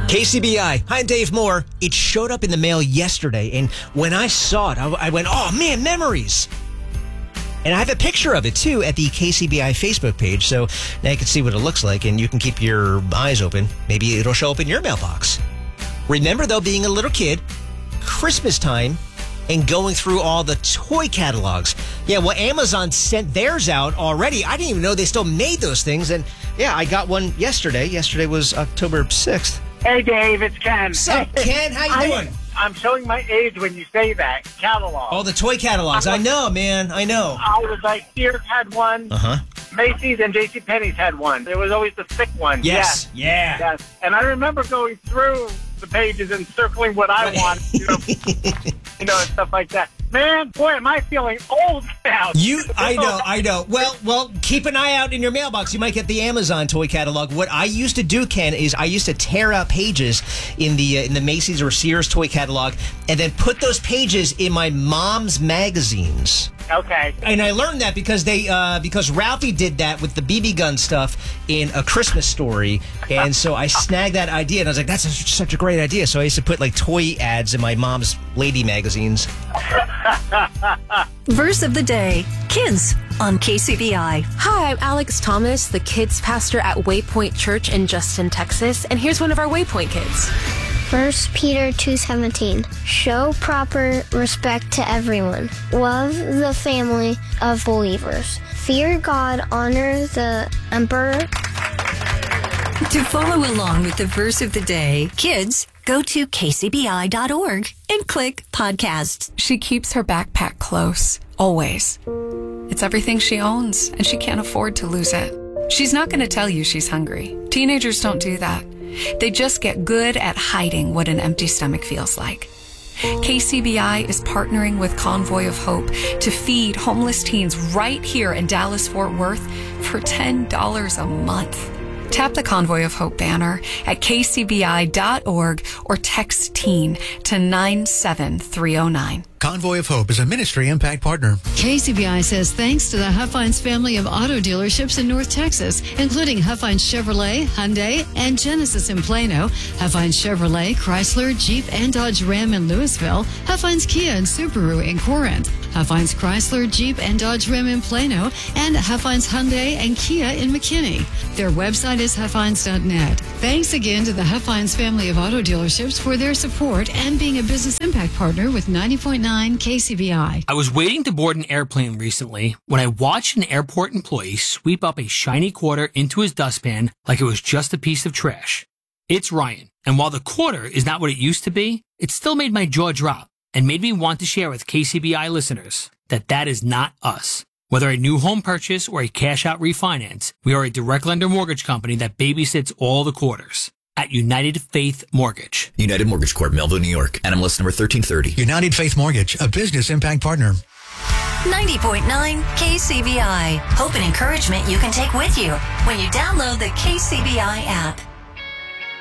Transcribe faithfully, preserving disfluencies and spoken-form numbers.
K C B I. Hi, I'm Dave Moore. It showed up in the mail yesterday, and when I saw it, I, I went, oh, man, memories. And I have a picture of it, too, at the K C B I Facebook page, so now you can see what it looks like, and you can keep your eyes open. Maybe it'll show up in your mailbox. Remember, though, being a little kid, Christmas time, and going through all the toy catalogs. Yeah, well, Amazon sent theirs out already. I didn't even know they still made those things, and yeah, I got one yesterday. Yesterday was October sixth. Hey, Dave, it's Ken. What's up, Ken? How you I, doing? I'm showing my age when you say that. Catalog. Oh, the toy catalogs. I know, man. I know. I was like, Sears had one. Uh-huh. Macy's and JCPenney's had one. There was always the thick one. Yes. Yes. Yeah. Yes. And I remember going through the pages and circling what I want, you know, you know, and stuff like that. Man, boy, am I feeling old now. You, I know, I know. Well, well, keep an eye out in your mailbox. You might get the Amazon toy catalog. What I used to do, Ken, is I used to tear out pages in the uh, in the Macy's or Sears toy catalog, and then put those pages in my mom's magazines. Okay. And I learned that because they uh, because Ralphie did that with the B B gun stuff in A Christmas Story, and so I snagged that idea, and I was like, that's a, such a great idea. So I used to put like toy ads in my mom's lady magazines. Verse of the day, kids on K C B I. Hi, I'm Alex Thomas, the kids pastor at Waypoint Church in Justin, Texas, and here's one of our Waypoint kids. First Peter two seventeen. Show proper respect to everyone. Love the family of believers. Fear God, honor the emperor. To follow along with the verse of the day, kids, go to k c b i dot org and click podcasts. She keeps her backpack close, always. It's everything she owns, and she can't afford to lose it. She's not going to tell you she's hungry. Teenagers don't do that. They just get good at hiding what an empty stomach feels like. K C B I is partnering with Convoy of Hope to feed homeless teens right here in Dallas-Fort Worth for ten dollars a month. Tap the Convoy of Hope banner at k c b i dot org or text TEEN to nine seven three zero nine. Convoy of Hope is a ministry impact partner. K C B I says thanks to the Huffines family of auto dealerships in North Texas, including Huffines Chevrolet, Hyundai, and Genesis in Plano, Huffines Chevrolet, Chrysler, Jeep, and Dodge Ram in Louisville, Huffines Kia and Subaru in Corinth, Huffines Chrysler, Jeep, and Dodge Ram in Plano, and Huffines Hyundai and Kia in McKinney. Their website is huffines dot net. Thanks again to the Huffines family of auto dealerships for their support and being a business impact partner with ninety point nine K C B I. I was waiting to board an airplane recently when I watched an airport employee sweep up a shiny quarter into his dustpan like it was just a piece of trash. It's Ryan, and while the quarter is not what it used to be, it still made my jaw drop and made me want to share with K C B I listeners that that is not us. Whether a new home purchase or a cash-out refinance, we are a direct lender mortgage company that babysits all the quarters. At United Faith Mortgage. United Mortgage Corp, Melville, New York. N M L S number thirteen thirty. United Faith Mortgage, a business impact partner. ninety point nine K C B I. Hope and encouragement you can take with you when you download the K C B I app.